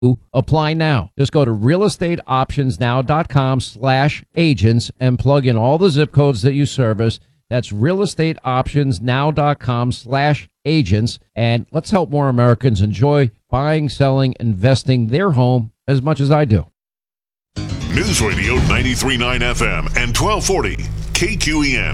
Apply now. Just go to realestateoptionsnow.com/agents and plug in all the zip codes that you service. That's realestateoptionsnow.com/agents. And let's help more Americans enjoy buying, selling, investing their home as much as I do. News Radio 93.9 FM and 1240 KQEN.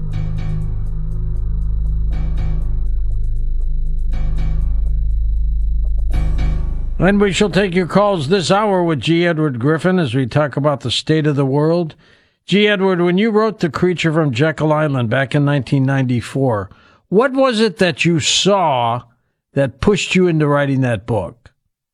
And we shall take your calls this hour with G. Edward Griffin as we talk about the state of the world. G. Edward, when you wrote The Creature from Jekyll Island back in 1994, what was it that you saw that pushed you into writing that book?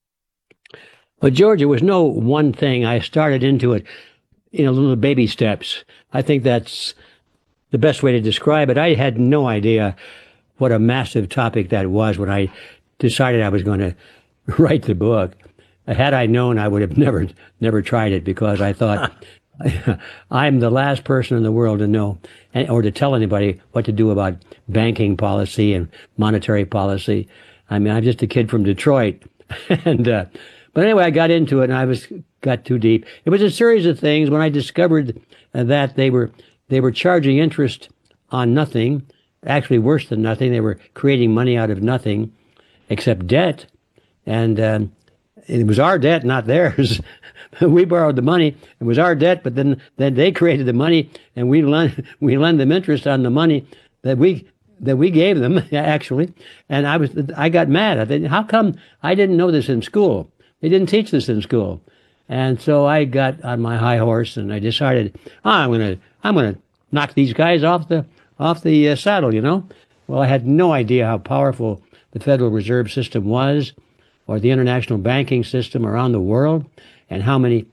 Well, George, it was no one thing. I started into it in little baby steps. I think that's the best way to describe it. I had no idea what a massive topic that was when I decided I was going to write the book. Had I known, I would have never tried it, because I thought I'm the last person in the world to know or to tell anybody what to do about banking policy and monetary policy. I mean, I'm just a kid from Detroit. But anyway, I got into it and I got too deep. It was a series of things. When I discovered that they were charging interest on nothing, actually worse than nothing. They were creating money out of nothing except debt. And it was our debt, not theirs. We borrowed the money. It was our debt, but then they created the money, and we lend them interest on the money that we gave them, actually. And I got mad. I thought, how come I didn't know this in school? They didn't teach this in school. And so I got on my high horse and I decided, I'm gonna knock these guys off the saddle, you know. Well, I had no idea how powerful the Federal Reserve System was, or the international banking system around the world, and how many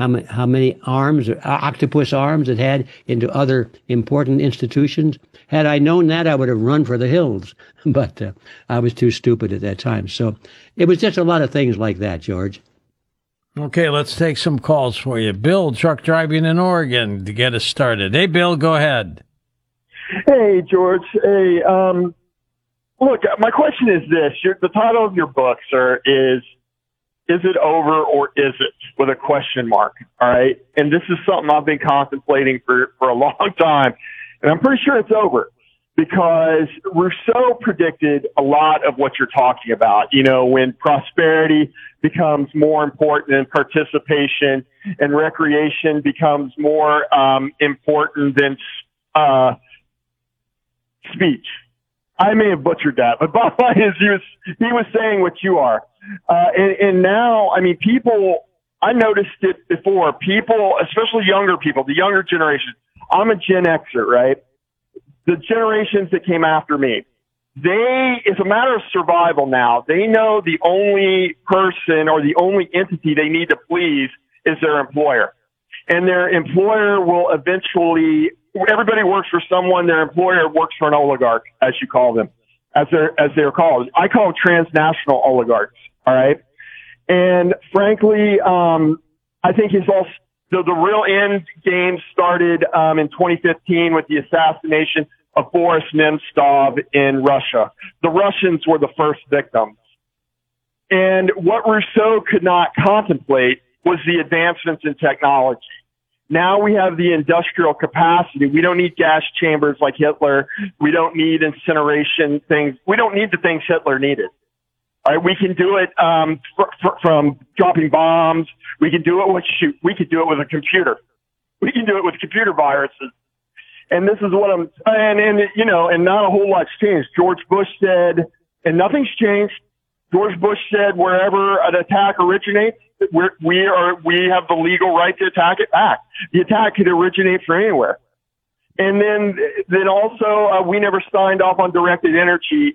arms, octopus arms it had into other important institutions. Had I known that, I would have run for the hills. But I was too stupid at that time. So it was just a lot of things like that, George. Okay, let's take some calls for you. Bill, truck driving in Oregon, to get us started. Hey, Bill, go ahead. Hey, George. Hey, look, my question is this. The title of your book, sir, is it over or is it? With a question mark, all right? And this is something I've been contemplating for a long time, and I'm pretty sure it's over, because Rousseau predicted a lot of what you're talking about. You know, when prosperity becomes more important than participation and recreation becomes more important than speech. I may have butchered that, but bottom line is he was saying what you are. And now, I mean, people, I noticed it before, people, especially younger people, the younger generation. I'm a Gen Xer, right? The generations that came after me, it's a matter of survival now. They know the only person or the only entity they need to please is their employer. And their employer will eventually, everybody works for someone, their employer works for an oligarch, as you call them, as they're called. I call them transnational oligarchs, all right? And frankly, I think the real end game started in 2015 with the assassination of Boris Nemtsov in Russia. The Russians were the first victims. And what Rousseau could not contemplate was the advancements in technology. Now we have the industrial capacity. We don't need gas chambers like Hitler. We don't need incineration things. We don't need the things Hitler needed. All right, we can do it from dropping bombs. We can do it with a computer. We can do it with computer viruses. And this is what and not a whole lot's changed. George Bush said, and nothing's changed. George Bush said, wherever an attack originates, we have the legal right to attack it back. The attack could originate from anywhere. And then also, we never signed off on directed energy,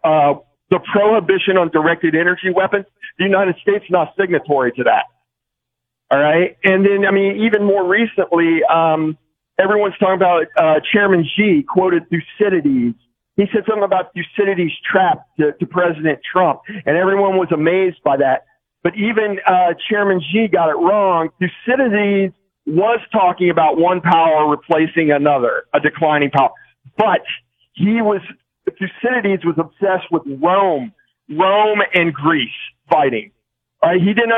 the prohibition on directed energy weapons. The United States is not signatory to that. All right. And then, I mean, even more recently, everyone's talking about, Chairman Xi quoted Thucydides. He said something about Thucydides' trap to President Trump, and everyone was amazed by that. But even Chairman Xi got it wrong. Thucydides was talking about one power replacing another, a declining power. But Thucydides was obsessed with Rome and Greece fighting. He didn't